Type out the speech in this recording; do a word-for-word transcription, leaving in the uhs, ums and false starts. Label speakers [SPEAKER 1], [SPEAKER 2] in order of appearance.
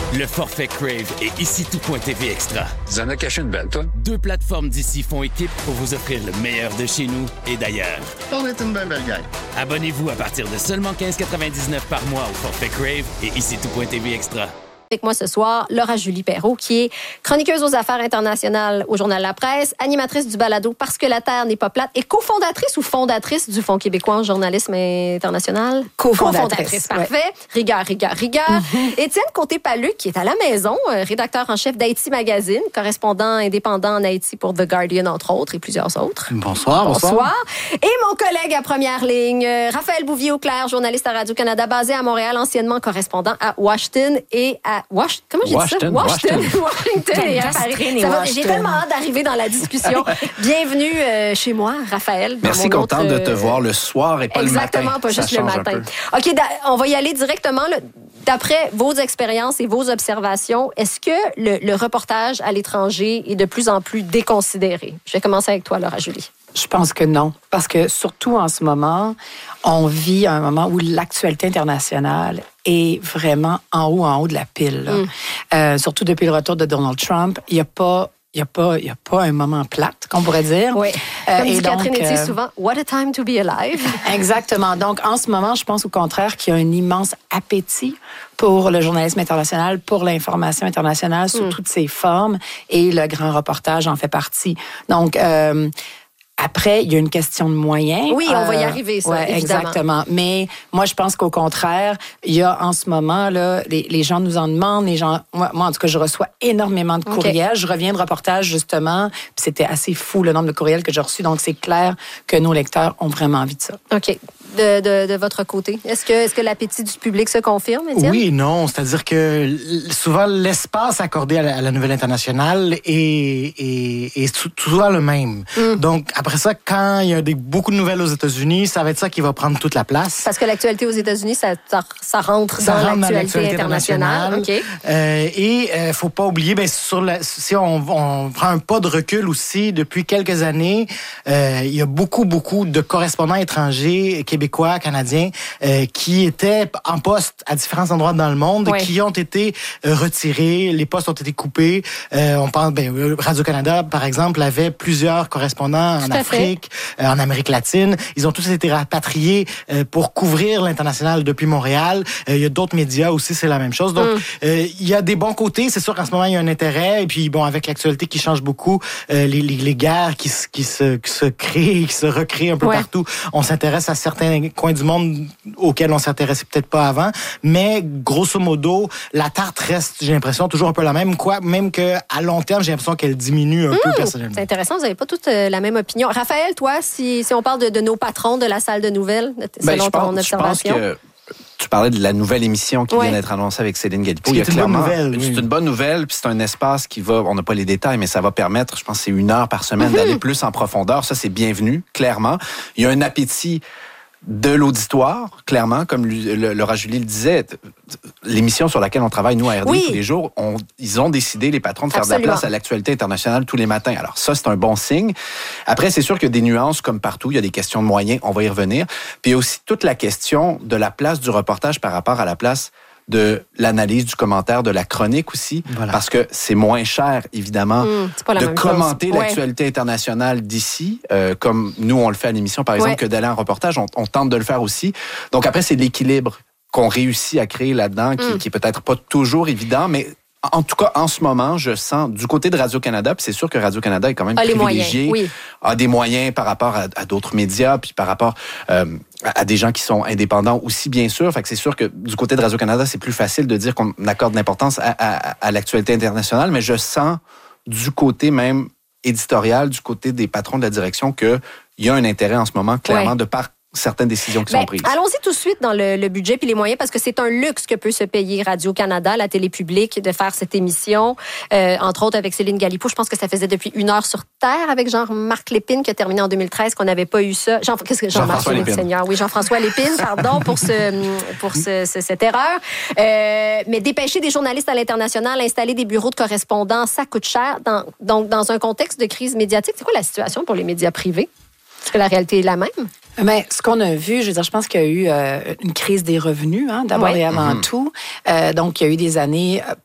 [SPEAKER 1] Le forfait Crave et ici tout.tv Extra.
[SPEAKER 2] Tu en as caché une belle, toi?
[SPEAKER 1] Deux plateformes d'ici font équipe pour vous offrir le meilleur de chez nous et d'ailleurs.
[SPEAKER 2] On est une belle belle gang.
[SPEAKER 1] Abonnez-vous à partir de seulement quinze quatre-vingt-dix-neuf par mois au forfait Crave et ici tout.tv Extra.
[SPEAKER 3] Avec moi ce soir, Laura Julie Perrault, qui est chroniqueuse aux affaires internationales au Journal La Presse, animatrice du balado Parce que la Terre n'est pas plate et cofondatrice ou fondatrice du Fonds québécois en journalisme international.
[SPEAKER 4] Cofondatrice.
[SPEAKER 3] Cofondatrice, parfait. Ouais. Rigueur, rigueur, rigueur. Mm-hmm. Étienne Côté-Paluc, qui est à la maison, rédacteur en chef d'Haïti Magazine, correspondant indépendant en Haïti pour The Guardian, entre autres, et plusieurs autres.
[SPEAKER 5] Bonsoir,
[SPEAKER 3] bonsoir. Bonsoir. Et mon collègue à première ligne, Raphaël Bouvier-Auclair, journaliste à Radio-Canada, basé à Montréal, anciennement correspondant à Washington et à Wash... Comment j'ai
[SPEAKER 5] Washington,
[SPEAKER 3] dit ça? Washington.
[SPEAKER 5] Washington.
[SPEAKER 3] Washington et à Paris. Ça va, j'ai tellement hâte d'arriver dans la discussion. Bienvenue euh, chez moi, Raphaël.
[SPEAKER 5] Merci, contente autre, euh... de te voir le soir et pas
[SPEAKER 3] Exactement,
[SPEAKER 5] le matin.
[SPEAKER 3] Exactement, pas
[SPEAKER 5] ça
[SPEAKER 3] juste le matin. OK, on va y aller directement. Là. D'après vos expériences et vos observations, est-ce que le, le reportage à l'étranger est de plus en plus déconsidéré? Je vais commencer avec toi, Laura Julie.
[SPEAKER 4] Je pense que non, parce que surtout en ce moment, on vit un moment où l'actualité internationale est vraiment en haut, en haut de la pile. Mm. Euh, surtout depuis le retour de Donald Trump, il n'y a pas... Il n'y a, pas, il y a pas un moment plate, qu'on pourrait dire.
[SPEAKER 3] Oui.
[SPEAKER 4] Euh,
[SPEAKER 3] Comme dit
[SPEAKER 4] donc,
[SPEAKER 3] Catherine Etier
[SPEAKER 4] euh,
[SPEAKER 3] souvent, « What a time to be alive ».
[SPEAKER 4] Exactement. Donc, en ce moment, je pense au contraire qu'il y a un immense appétit pour le journalisme international, pour l'information internationale sous mm. toutes ses formes, et le grand reportage en fait partie. Donc, euh, après, il y a une question de moyens.
[SPEAKER 3] Oui, on va y arriver, ça,
[SPEAKER 4] ouais,
[SPEAKER 3] évidemment.
[SPEAKER 4] Exactement. Mais moi, je pense qu'au contraire, il y a en ce moment, là, les, les gens nous en demandent. Les gens, moi, moi, en tout cas, je reçois énormément de courriels. Okay. Je reviens de reportage, justement, puis c'était assez fou, le nombre de courriels que j'ai reçus. Donc, c'est clair que nos lecteurs ont vraiment envie de ça.
[SPEAKER 3] OK. De, de, de votre côté, est-ce que, est-ce que l'appétit du public se confirme, Étienne?
[SPEAKER 5] Oui et non. C'est-à-dire que souvent, l'espace accordé à la, à la nouvelle internationale est, est, est souvent le même. Mm. Donc, après ça, quand il y a des, beaucoup de nouvelles aux États-Unis, ça va être ça qui va prendre toute la place.
[SPEAKER 3] Parce que l'actualité aux États-Unis, ça, ça, ça rentre
[SPEAKER 5] ça
[SPEAKER 3] dans,
[SPEAKER 5] rentre
[SPEAKER 3] l'actualité
[SPEAKER 5] dans l'actualité internationale.
[SPEAKER 3] internationale. Okay.
[SPEAKER 5] Euh, et il euh, ne faut pas oublier, ben, sur la, si on, on prend un pas de recul aussi, depuis quelques années, euh, il y a beaucoup, beaucoup de correspondants étrangers, québécois, canadiens, euh, qui étaient en poste à différents endroits dans le monde, oui. qui ont été euh, retirés, les postes ont été coupés. Euh, on pense, ben, Radio-Canada, par exemple, avait plusieurs correspondants en Afrique, euh, en Amérique latine. Ils ont tous été rapatriés euh, pour couvrir l'international depuis Montréal. Euh, il y a d'autres médias aussi, c'est la même chose. Donc, mm. euh, il y a des bons côtés. C'est sûr qu'en ce moment, il y a un intérêt. Et puis, bon, avec l'actualité qui change beaucoup, euh, les, les, les guerres qui, qui, se, qui se créent, qui se recréent un peu ouais. partout, on s'intéresse à certains coins du monde auxquels on s'intéressait peut-être pas avant. Mais, grosso modo, la tarte reste, j'ai l'impression, toujours un peu la même. Quoi, même qu'à long terme, j'ai l'impression qu'elle diminue un mmh, peu personnellement.
[SPEAKER 3] C'est intéressant, vous n'avez pas toutes euh, la même opinion. Raphaël, toi, si, si on parle de, de nos patrons de la salle de nouvelles, selon ben, ton pense, observation?
[SPEAKER 6] Je pense que tu parlais de la nouvelle émission qui ouais. vient d'être annoncée avec Céline Galipo.
[SPEAKER 5] C'est une bonne nouvelle.
[SPEAKER 6] C'est oui. une bonne nouvelle, puis c'est un espace qui va, on n'a pas les détails, mais ça va permettre, je pense, c'est une heure par semaine mm-hmm. d'aller plus en profondeur. Ça, c'est bienvenu, clairement. Il y a un appétit de l'auditoire, clairement, comme Laura Julie le disait, l'émission sur laquelle on travaille, nous, à R D, oui. tous les jours, on, ils ont décidé, les patrons, de faire Absolument. de la place à l'actualité internationale tous les matins. Alors ça, c'est un bon signe. Après, c'est sûr qu'il y a des nuances, comme partout, il y a des questions de moyens, on va y revenir. Puis il y a aussi toute la question de la place du reportage par rapport à la place de l'analyse, du commentaire, de la chronique aussi, voilà. parce que c'est moins cher, évidemment, mmh, de commenter chose. l'actualité ouais. internationale d'ici, euh, comme nous, on le fait à l'émission, par exemple, ouais. que d'aller en reportage, on, on tente de le faire aussi. Donc après, c'est l'équilibre qu'on réussit à créer là-dedans, qui, mmh. qui est peut-être pas toujours évident, mais en tout cas, en ce moment, je sens, du côté de Radio-Canada, puis c'est sûr que Radio-Canada est quand même
[SPEAKER 3] ah,
[SPEAKER 6] privilégié,
[SPEAKER 3] moyens, oui.
[SPEAKER 6] a des moyens par rapport à, à d'autres médias, puis par rapport euh, à, à des gens qui sont indépendants aussi, bien sûr. Fait que c'est sûr que du côté de Radio-Canada, c'est plus facile de dire qu'on accorde l'importance à, à, à l'actualité internationale, mais je sens du côté même éditorial, du côté des patrons de la direction, qu'il y a un intérêt en ce moment, clairement, ouais. de par certaines décisions qui
[SPEAKER 3] ben,
[SPEAKER 6] sont prises.
[SPEAKER 3] Allons-y tout de suite dans le, le budget puis les moyens, parce que c'est un luxe que peut se payer Radio-Canada, la télé publique, de faire cette émission, euh, entre autres avec Céline Galipo. Je pense que ça faisait depuis une heure sur Terre avec Jean-Marc Lépine, qui a terminé en deux mille treize, qu'on n'avait pas eu ça. Jean, qu'est-ce que Jean-Marc
[SPEAKER 6] Jean
[SPEAKER 3] Lépine, Seigneur? Oui, Jean-François Lépine, pardon pour, ce, pour ce, ce, cette erreur. Euh, mais dépêcher des journalistes à l'international, installer des bureaux de correspondants, ça coûte cher. Dans, donc, dans un contexte de crise médiatique, c'est quoi la situation pour les médias privés? Est-ce que la réalité est la même?
[SPEAKER 4] Mais ce qu'on a vu, je veux dire, je pense qu'il y a eu euh, une crise des revenus, hein, d'abord ouais. et avant mm-hmm. tout. Euh, donc, il y a eu des années